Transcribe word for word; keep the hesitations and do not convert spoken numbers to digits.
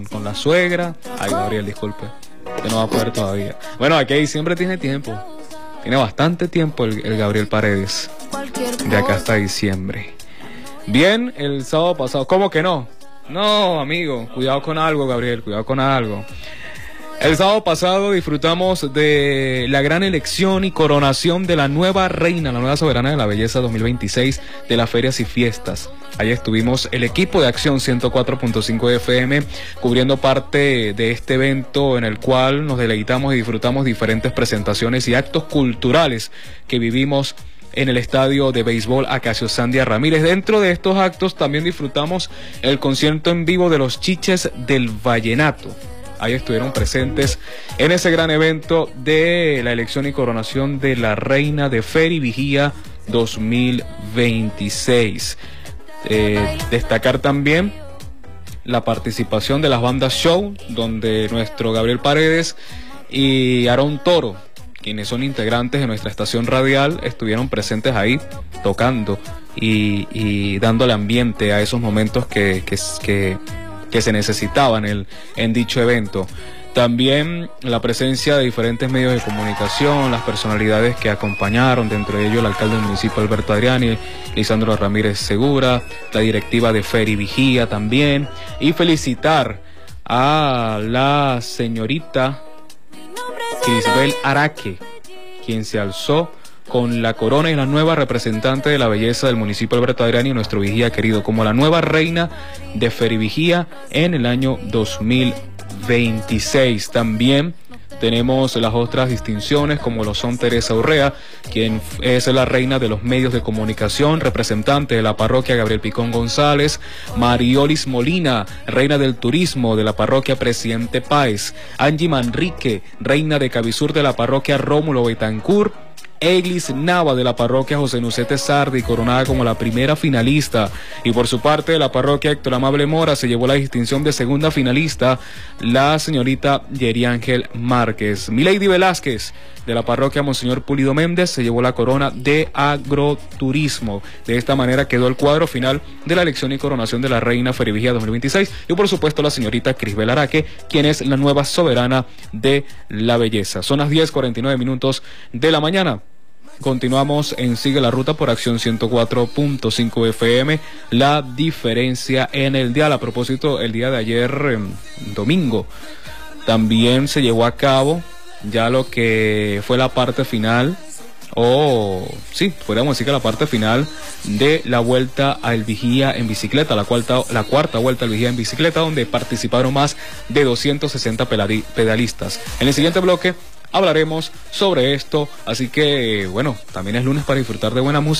con, con la suegra. Ay, Gabriel, disculpe, que no va a poder todavía. Bueno, aquí a diciembre tiene tiempo. Tiene bastante tiempo el, el Gabriel Paredes. De acá hasta diciembre. Bien, el sábado pasado. ¿Cómo que no? No, amigo, cuidado con algo, Gabriel, cuidado con algo. El sábado pasado disfrutamos de la gran elección y coronación de la nueva reina, la nueva soberana de la belleza dos mil veintiséis de las ferias y fiestas. Ahí estuvimos el equipo de Acción ciento cuatro punto cinco F M cubriendo parte de este evento en el cual nos deleitamos y disfrutamos diferentes presentaciones y actos culturales que vivimos en el estadio de béisbol Acacio Sandia Ramírez. Dentro de estos actos también disfrutamos el concierto en vivo de los Chiches del Vallenato. Ahí estuvieron presentes en ese gran evento de la elección y coronación de la reina de Feria y Vigía dos mil veintiséis. Eh, destacar también la participación de las bandas show, donde nuestro Gabriel Paredes y Aarón Toro, quienes son integrantes de nuestra estación radial, estuvieron presentes ahí tocando y, y dándole ambiente a esos momentos que, que, que que se necesitaban en, en dicho evento. También la presencia de diferentes medios de comunicación, las personalidades que acompañaron, dentro de ellos el alcalde del municipio Alberto Adriani, Lisandro Ramírez Segura, la directiva de Feria y Vigía también, y felicitar a la señorita Crisbel Araque, quien se alzó con la corona y la nueva representante de la belleza del municipio Alberto Adriani, nuestro vigía querido, como la nueva reina de Feria y Vigía en el año dos mil veintiséis. También tenemos las otras distinciones, como lo son Teresa Urrea, quien es la reina de los medios de comunicación, representante de la parroquia Gabriel Picón González; Mariolis Molina, reina del turismo de la parroquia Presidente Páez; Angie Manrique, reina de Cabisur de la parroquia Rómulo Betancourt; Eglis Nava de la parroquia José Nucete Sardi, coronada como la primera finalista. Y por su parte, de la parroquia Héctor Amable Mora se llevó la distinción de segunda finalista la señorita Yeri Ángel Márquez. Milady Velázquez de la parroquia Monseñor Pulido Méndez se llevó la corona de agroturismo. De esta manera quedó el cuadro final de la elección y coronación de la reina Feria y Vigía dos mil veintiséis. Y por supuesto la señorita Crisbel Araque, quien es la nueva soberana de la belleza. Son las diez cuarenta y nueve minutos de la mañana. Continuamos en Sigue la Ruta por Acción ciento cuatro punto cinco F M, la diferencia en el dial. A propósito, el día de ayer, eh, domingo, también se llevó a cabo ya lo que fue la parte final, o oh, sí, podríamos decir que la parte final de la vuelta al Vigía en bicicleta, la cuarta, la cuarta vuelta al Vigía en bicicleta, donde participaron más de doscientos sesenta pedalistas. En el siguiente bloque hablaremos sobre esto, así que bueno, también es lunes para disfrutar de buena música.